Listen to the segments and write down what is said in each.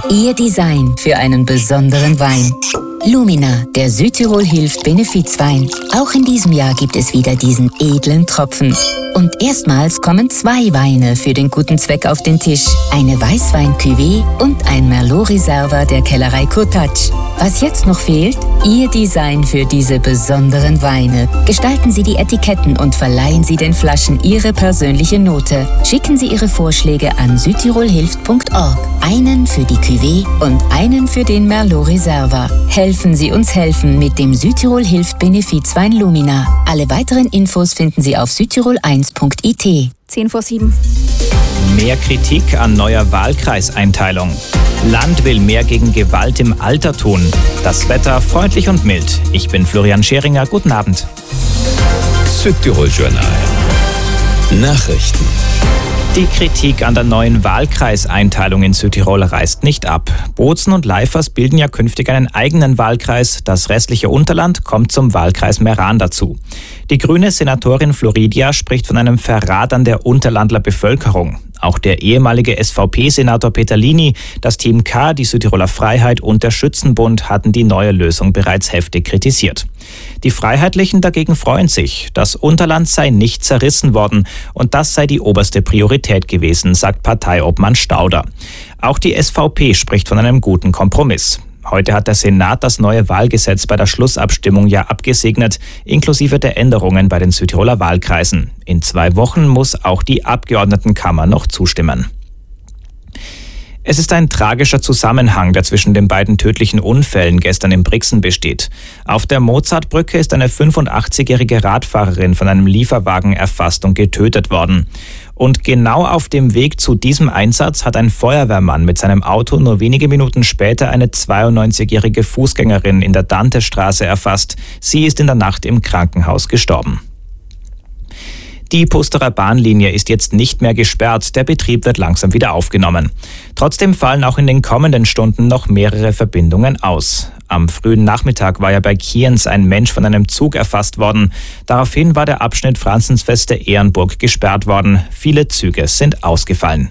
Ihr Design für einen besonderen Wein. Lumina, der Südtirol hilft Benefizwein. Auch in diesem Jahr gibt es wieder diesen edlen Tropfen. Und erstmals kommen 2 Weine für den guten Zweck auf den Tisch. Eine Weißwein-Cuvée und ein Merlot Reserva der Kellerei Kurtatsch. Was jetzt noch fehlt? Ihr Design für diese besonderen Weine. Gestalten Sie die Etiketten und verleihen Sie den Flaschen Ihre persönliche Note. Schicken Sie Ihre Vorschläge an südtirolhilft.org. Einen für die Cuvée und einen für den Merlot Reserva. Helfen Sie uns helfen mit dem Südtirol hilft Benefizwein Lumina. Alle weiteren Infos finden Sie auf südtirol1.it. 7:10. Mehr Kritik an neuer Wahlkreiseinteilung. Land will mehr gegen Gewalt im Alter tun. Das Wetter freundlich und mild. Ich bin Florian Scheringer. Guten Abend. Südtirol Journal. Nachrichten. Die Kritik an der neuen Wahlkreiseinteilung in Südtirol reißt nicht ab. Bozen und Leifers bilden ja künftig einen eigenen Wahlkreis. Das restliche Unterland kommt zum Wahlkreis Meran dazu. Die grüne Senatorin Floridia spricht von einem Verrat an der Unterlandler Bevölkerung. Auch der ehemalige SVP-Senator Peterlini, das Team K, die Südtiroler Freiheit und der Schützenbund hatten die neue Lösung bereits heftig kritisiert. Die Freiheitlichen dagegen freuen sich. Das Unterland sei nicht zerrissen worden und das sei die oberste Priorität gewesen, sagt Parteiobmann Stauder. Auch die SVP spricht von einem guten Kompromiss. Heute hat der Senat das neue Wahlgesetz bei der Schlussabstimmung ja abgesegnet, inklusive der Änderungen bei den Südtiroler Wahlkreisen. In 2 Wochen muss auch die Abgeordnetenkammer noch zustimmen. Es ist ein tragischer Zusammenhang, der zwischen den beiden tödlichen Unfällen gestern in Brixen besteht. Auf der Mozartbrücke ist eine 85-jährige Radfahrerin von einem Lieferwagen erfasst und getötet worden. Und genau auf dem Weg zu diesem Einsatz hat ein Feuerwehrmann mit seinem Auto nur wenige Minuten später eine 92-jährige Fußgängerin in der Dantestraße erfasst. Sie ist in der Nacht im Krankenhaus gestorben. Die Pusterer Bahnlinie ist jetzt nicht mehr gesperrt, der Betrieb wird langsam wieder aufgenommen. Trotzdem fallen auch in den kommenden Stunden noch mehrere Verbindungen aus. Am frühen Nachmittag war ja bei Kienz ein Mensch von einem Zug erfasst worden. Daraufhin war der Abschnitt Franzensfeste-Ehrenburg gesperrt worden. Viele Züge sind ausgefallen.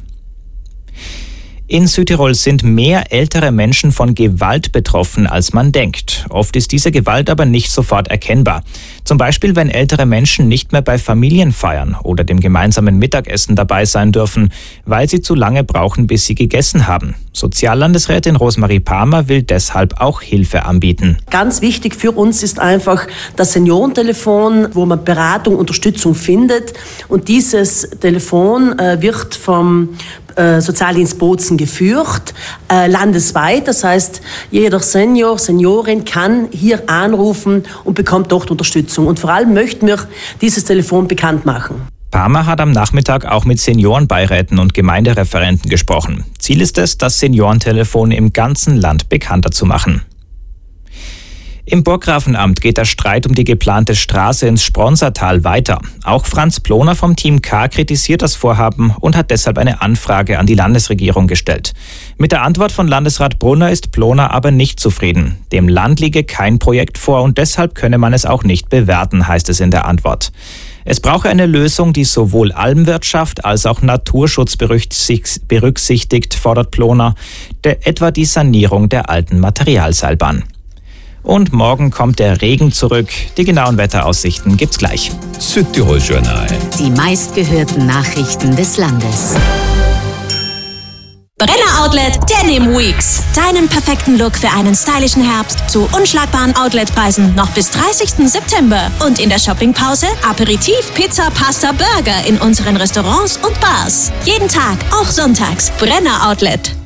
In Südtirol sind mehr ältere Menschen von Gewalt betroffen, als man denkt. Oft ist diese Gewalt aber nicht sofort erkennbar. Zum Beispiel, wenn ältere Menschen nicht mehr bei Familienfeiern oder dem gemeinsamen Mittagessen dabei sein dürfen, weil sie zu lange brauchen, bis sie gegessen haben. Soziallandesrätin Rosemarie Palmer will deshalb auch Hilfe anbieten. Ganz wichtig für uns ist einfach das Seniorentelefon, wo man Beratung, Unterstützung findet. Und dieses Telefon wird vom Sozialdienst Bozen geführt, landesweit. Das heißt, jeder Senior, Seniorin kann hier anrufen und bekommt dort Unterstützung. Und vor allem möchten wir dieses Telefon bekannt machen. Palmer hat am Nachmittag auch mit Seniorenbeiräten und Gemeindereferenten gesprochen. Ziel ist es, das Seniorentelefon im ganzen Land bekannter zu machen. Im Burggrafenamt geht der Streit um die geplante Straße ins Spronsertal weiter. Auch Franz Ploner vom Team K kritisiert das Vorhaben und hat deshalb eine Anfrage an die Landesregierung gestellt. Mit der Antwort von Landesrat Brunner ist Ploner aber nicht zufrieden. Dem Land liege kein Projekt vor und deshalb könne man es auch nicht bewerten, heißt es in der Antwort. Es brauche eine Lösung, die sowohl Almwirtschaft als auch Naturschutz berücksichtigt, fordert Ploner, etwa die Sanierung der alten Materialseilbahn. Und morgen kommt der Regen zurück. Die genauen Wetteraussichten gibt's gleich. Südtirol Journal. Die meistgehörten Nachrichten des Landes. Brenner Outlet Denim Weeks. Deinen perfekten Look für einen stylischen Herbst zu unschlagbaren Outletpreisen noch bis 30. September. Und in der Shoppingpause Aperitif, Pizza, Pasta, Burger in unseren Restaurants und Bars. Jeden Tag, auch sonntags. Brenner Outlet.